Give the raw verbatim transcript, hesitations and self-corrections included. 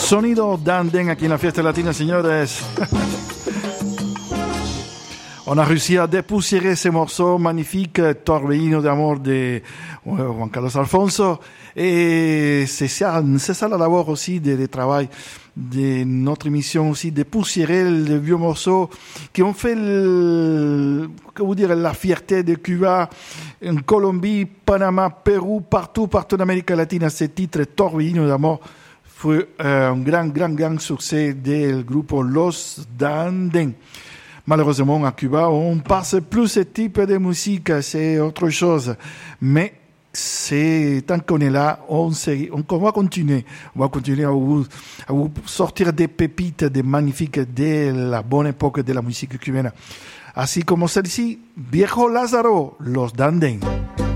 Sonido Danden aquí en la fiesta latina, señores. On a réussi à dépoussiérer ces morceaux magnifiques, Torbellino d'Amor de Juan Carlos Alfonso. Et c'est ça, c'est ça la labor aussi de, de travail de notre émission aussi, de poussiérer les vieux morceaux qui ont fait le, comment dire, la fierté de Cuba, en Colombie, Panama, Pérou, partout, partout en Amérique latine. Ce titre, Torbellino d'Amor, fue euh, un grand, grand, grand succès del grupo Los Danden. Malheureusement, à Cuba, on passe plus ce type de musique, c'est autre chose. Mais c'est, tant qu'on est là, on, sait, on, on va continuer. On va continuer à vous, à vous sortir des pépites, des magnifiques de la bonne époque de la musique cubaine. Así como celle-ci, Viejo Lázaro, Los Danden.